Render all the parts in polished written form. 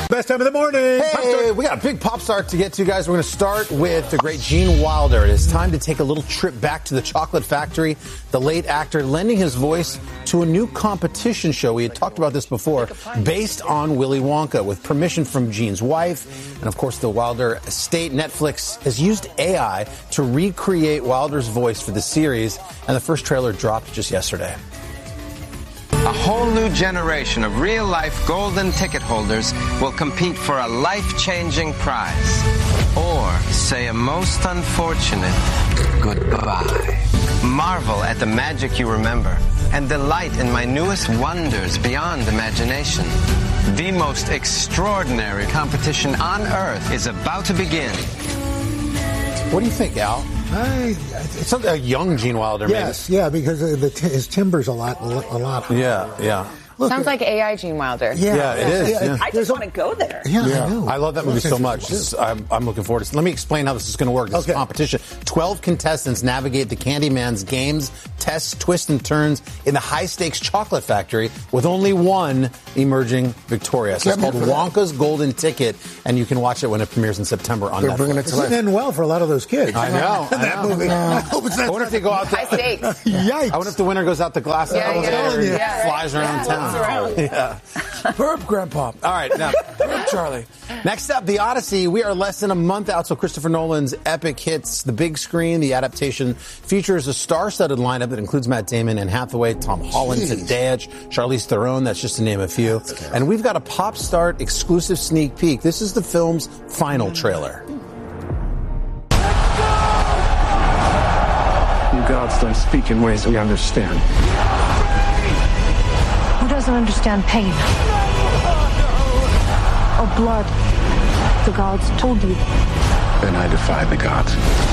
Best time of the morning. Hey, we got a big pop star to get to, guys. We're going to start with the great Gene Wilder. It is time to take a little trip back to the Chocolate Factory. The late actor lending his voice to a new competition show. We had talked about this before, based on Willy Wonka, with permission from Gene's wife. And, of course, the Wilder estate. Netflix has used AI to recreate Wilder's voice for the series, and the first trailer dropped just yesterday. A whole new generation of real-life golden ticket holders will compete for a life-changing prize. Or say a most unfortunate goodbye. Marvel at the magic you remember and delight in my newest wonders beyond imagination. The most extraordinary competition on Earth is about to begin. What do you think, Al? It's something a young Gene Wilder, maybe. Yes, yeah, because his timber's a lot. Yeah. Look, sounds like AI Gene Wilder. Yeah, it is. Yeah. I just want to go there. Yeah, I know. I love that movie so much. I'm looking forward to it. Let me explain how this is going to work. This is competition. 12 contestants navigate the Candyman's games, tests, twists, and turns in the high-stakes chocolate factory with only one emerging victorious. It's called Wonka's Golden Ticket, and you can watch it when it premieres in September on Netflix. It's going to end well for a lot of those kids. I know. That movie. I hope it's not. I wonder if they go out High stakes. Yikes. I wonder if the winner goes out the glass elevator and flies around town. Yeah. Burp, Grandpa. All right, now, Charlie. Next up, The Odyssey. We are less than a month out, so Christopher Nolan's epic hits the big screen. The adaptation features a star-studded lineup that includes Matt Damon, Anne Hathaway, Tom Holland, Zendaya, Charlize Theron. That's just to name a few. And we've got a Pop Start exclusive sneak peek. This is the film's final trailer. You gods don't speak in ways we understand. Who doesn't understand pain? Or blood? The gods told you. Then I defy the gods.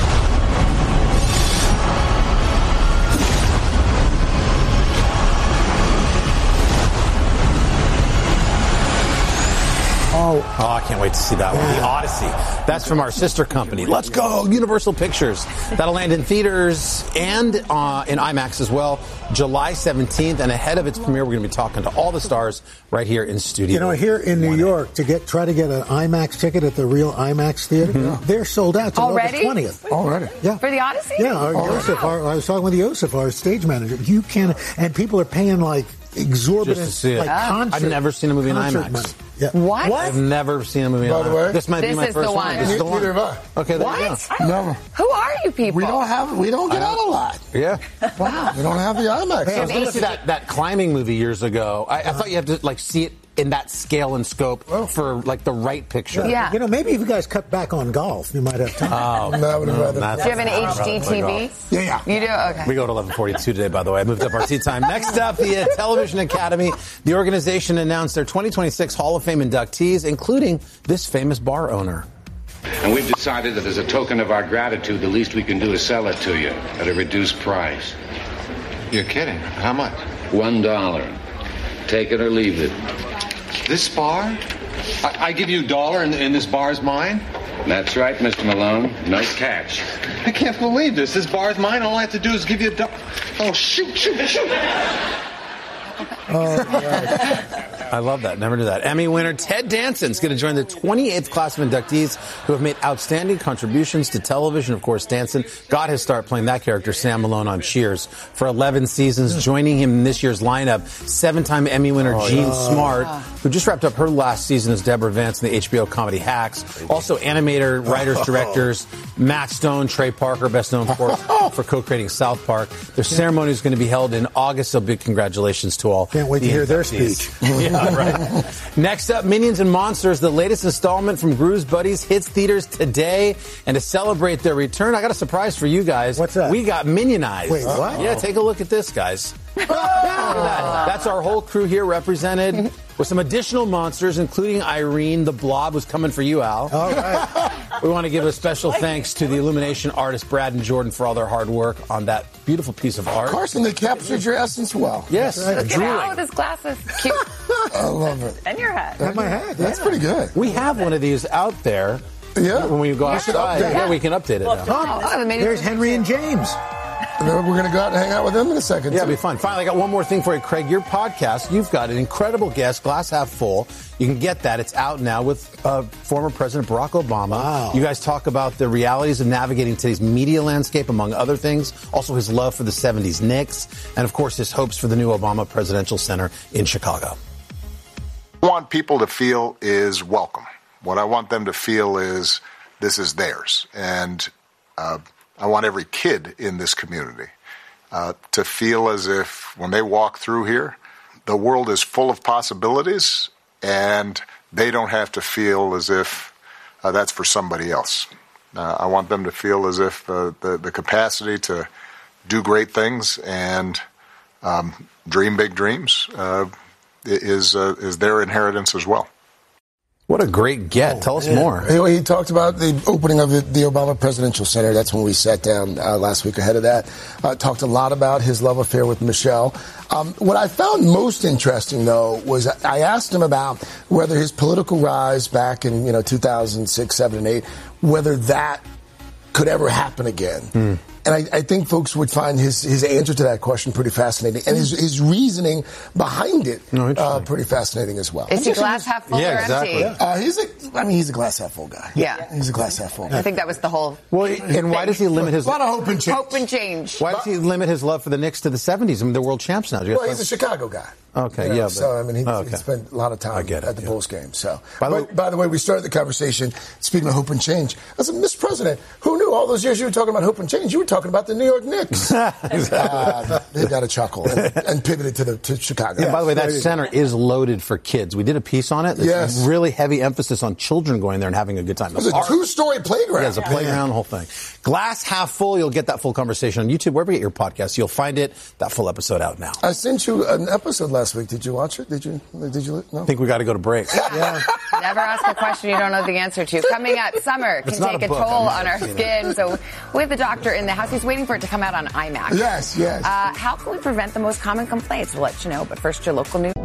Oh, I can't wait to see that one. The Odyssey. That's from our sister company. Let's go, Universal Pictures. That'll land in theaters and in IMAX as well, July 17th. And ahead of its premiere, we're going to be talking to all the stars right here in studio. You know, here in New York, try to get an IMAX ticket at the real IMAX theater, they're sold out till Already? August 20th. Already? Yeah. For the Odyssey? Yeah, I was talking with Yosef, our stage manager. You can, and people are paying like exorbitant, Just to see it. like concert. I've never seen a movie in concert IMAX. money. Yeah. What? I've never seen a movie in IMAX. By the way, this might be my is first the one. one. This is the one. Neither have I. Okay, there you What? go. Never. Who are you people? We don't get out a lot. Yeah. Wow. We don't have the IMAX. I was going to see that climbing movie years ago. I thought you had to like see it in that scale and scope for like the right picture. Yeah. You know, maybe if you guys cut back on golf, you might have time. No, I would have rather. Do you have an HD TV? Yeah. You do? Okay. We go to 11:42 today, by the way. I moved up our tea time. Next up, the Television Academy. The organization announced their 2026 Hall of Fame inductees, including this famous bar owner. And we've decided that as a token of our gratitude, the least we can do is sell it to you at a reduced price. You're kidding. How much? $1. Take it or leave it. This bar? I give you $1 and this bar's mine? That's right, Mr. Malone. No catch. I can't believe this. This bar's mine. All I have to do is give you $1. Oh, shoot. I love that. Never knew that. Emmy winner Ted Danson's going to join the 28th class of inductees who have made outstanding contributions to television. Of course, Danson got his start playing that character, Sam Malone, on Cheers for 11 seasons. Joining him in this year's lineup, 7-time Emmy winner Jean Smart, who just wrapped up her last season as Deborah Vance in the HBO comedy Hacks. Also, animator, writers, directors, Matt Stone, Trey Parker, best known for co-creating South Park. Their ceremony is going to be held in August, so big congratulations to all. Can't wait to hear their speech. Yeah, right. Next up, Minions and Monsters, the latest installment from Gru's Buddies, hits theaters today. And to celebrate their return, I got a surprise for you guys. What's that? We got Minionized. Wait, what? Yeah, take a look at this, guys. Look at that. That's our whole crew here represented with some additional monsters, including Irene. The Blob was coming for you, Al. All right. We want to give a special thanks to the illumination artists, Brad and Jordan, for all their hard work on that beautiful piece of art. Carson, they captured your essence well. Yes. Look at Al with his glasses. Cute. I love it. And your hat. That's my hat. That's pretty good. We have one of these out there. Yeah. When we go outside, we can update it now. Oh, There's Henry and James. And then we're going to go out and hang out with them in a second. Yeah, it'll be fun. Finally, I got one more thing for you, Craig. Your podcast, you've got an incredible guest, Glass Half Full. You can get that. It's out now with former President Barack Obama. Wow. You guys talk about the realities of navigating today's media landscape, among other things. Also, his love for the 70s Knicks. And, of course, his hopes for the new Obama Presidential Center in Chicago. What I want people to feel is welcome. What I want them to feel is this is theirs. And I want every kid in this community to feel as if when they walk through here, the world is full of possibilities and they don't have to feel as if that's for somebody else. I want them to feel as if the capacity to do great things and dream big dreams is their inheritance as well. What a great get. Tell us more. He talked about the opening of the Obama Presidential Center. That's when we sat down last week ahead of that. Talked a lot about his love affair with Michelle. What I found most interesting, though, was I asked him about whether his political rise back in 2006, 7, and 8, whether that could ever happen again. And I think folks would find his answer to that question pretty fascinating, and his reasoning behind it pretty fascinating as well. Is he glass half full or exactly. empty? He's a glass half full guy. Yeah. He's a glass half full guy. I think that was the whole. Well, and why does he limit his a lot of hope and change? Hope and change. Why does he limit his love for the Knicks to the 70s? I mean, they're world champs now. Well, he's a Chicago guy. Okay, yeah. So, I mean, he spent a lot of time at the Bulls game. So, by the way, we started the conversation, speaking of hope and change. I said, Mr. President, who knew all those years you were talking about hope and change? You were talking about the New York Knicks. They got a chuckle and pivoted to Chicago. Yeah, by the way, that center is loaded for kids. We did a piece on it. There's really heavy emphasis on children going there and having a good time. It was a 2-story playground. Yeah, it's a playground, the whole thing. Glass Half Full. You'll get that full conversation on YouTube. Wherever you get your podcast, you'll find it. That full episode out now. I sent you an episode last week. Did you watch it? Did you? No? I think we got to go to break. Yeah. Never ask a question you don't know the answer to. Coming up, summer can take a toll on our skin. So we have the doctor in the house. He's waiting for it to come out on IMAX. Yes. How can we prevent the most common complaints? We'll let you know. But first, your local news.